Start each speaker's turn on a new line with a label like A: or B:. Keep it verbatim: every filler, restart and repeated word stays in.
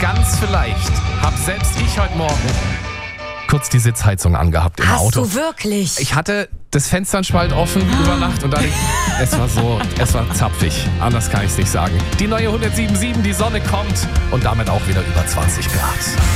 A: ganz vielleicht habe selbst ich heute Morgen kurz die Sitzheizung angehabt im
B: Hast
A: Auto.
B: du wirklich?
A: Ich hatte das Fenster einen Spalt offen über Nacht und dann, es war so, es war zapfig. Anders kann ich es nicht sagen. Die neue hundertsieben Komma sieben, die Sonne kommt und damit auch wieder über zwanzig Grad.